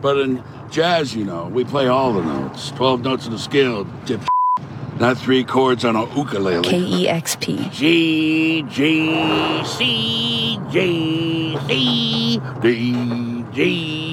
But in jazz, we play all the notes. 12 notes on the scale, dip. Not 3 chords on a ukulele. KEXP. G, G, C, G, C, D, G.